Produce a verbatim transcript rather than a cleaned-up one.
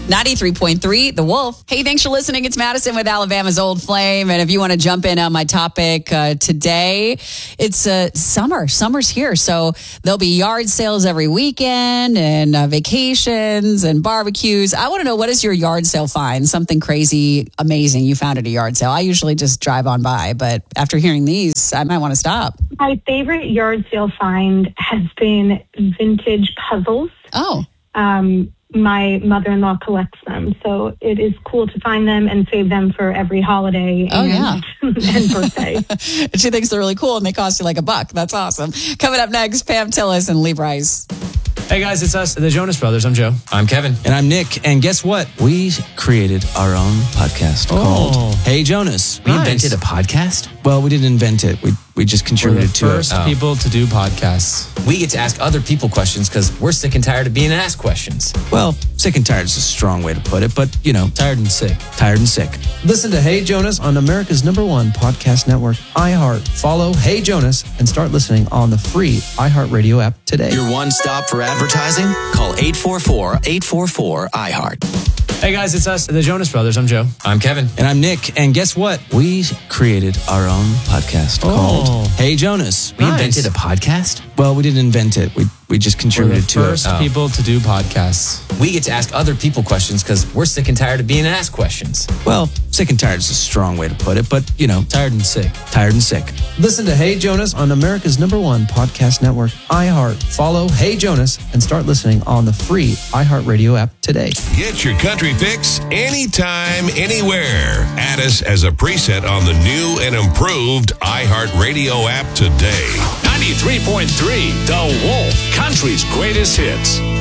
ninety-three point three, The Wolf. Hey, thanks for listening. It's Madison with Alabama's Old Flame. And if you want to jump in on my topic uh, today, it's uh, summer. Summer's here. So there'll be yard sales every weekend and uh, vacations and barbecues. I want to know, what is your yard sale find? Something crazy, amazing you found at a yard sale. I usually just drive on by, but after hearing these, I might want to stop. My favorite yard sale find has been vintage puzzles. Oh. Um, my mother-in-law collects them, so it is cool to find them and save them for every holiday oh, and, yeah. and birthday. And she thinks they're really cool and they cost you like a buck. That's awesome. Coming up next, Pam Tillis and Lee Bryce. Hey guys, it's us, the Jonas Brothers. I'm Joe. I'm Kevin. And I'm Nick. And guess what? We created our own podcast Oh. called Hey Jonas. We Nice. invented a podcast. Well, we didn't invent it. We we just We're the contributed to first it. Oh. people to do podcasts. We get to ask other people questions because we're sick and tired of being asked questions. Well, sick and tired is a strong way to put it, but you know, Tired and sick. tired and sick. Listen to Hey Jonas on America's number one podcast network, iHeart. Follow Hey Jonas and start listening on the free iHeartRadio app today. Your one stop for advertising? Call eight four four, eight four four, iHeart. Hey guys, it's us, the Jonas Brothers. I'm Joe. I'm Kevin. And I'm Nick. And guess what? We created our own podcast Oh. called Hey Jonas. We Nice. invented a podcast. Well, we didn't invent it. We we just We're the contributed to first it. Oh. people to do podcasts. We get to ask other people questions because we're sick and tired of being asked questions. Well, sick and tired is a strong way to put it, but you know, Tired and sick. tired and sick. Listen to Hey Jonas on America's number one podcast network, iHeart. Follow Hey Jonas and start listening on the free iHeartRadio app today. Get your country fix anytime, anywhere. Add us as a preset on the new and improved iHeartRadio app today. ninety-three point three, The Wolf, country's greatest hits.